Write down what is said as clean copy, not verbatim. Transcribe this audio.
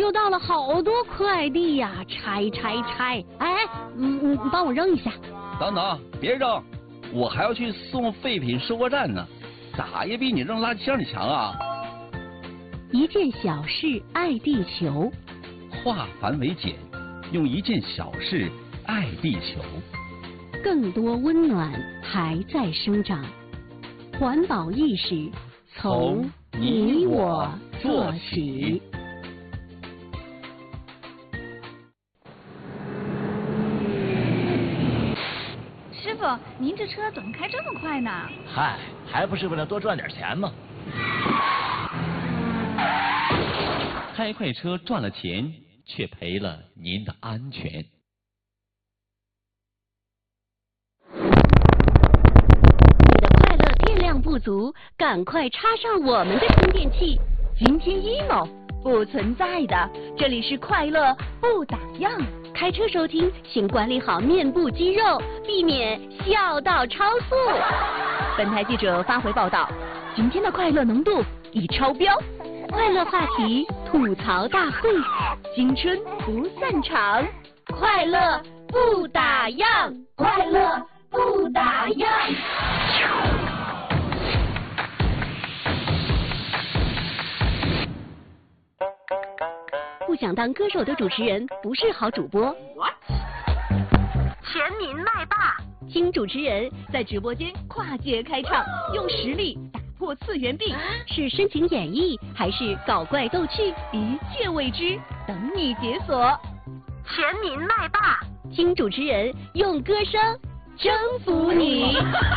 收到了好多快递呀，拆。哎，你帮我扔一下。 等等，别扔，我还要去送废品收货站呢，咋也比你扔垃圾箱里强啊！ 一件小事爱地球， 化繁为简，用一件小事爱地球。 更多温暖还在生长，环保意识从你我做起。 师傅，您这车怎么开这么快呢？ 嗨，还不是为了多赚点钱吗？ 开快车赚了钱，却赔了您的安全。 你的快乐电量不足，赶快插上我们的充电器。 今天 emo 不存在的，这里是快乐不打烊。 开车收听，请管理好面部肌肉，避免笑到超速。 本台记者发回报道，今天的快乐浓度已超标。 快乐话题吐槽大会， 青春不散场， 快乐不打烊， 快乐不打烊。 不想当歌手的主持人不是好主播。 全民麦霸， 听主持人在直播间跨界开唱，用实力打破次元壁， 是深情演绎还是搞怪逗趣？ 一切未知，等你解锁。全民麦霸， 听主持人用歌声征服你。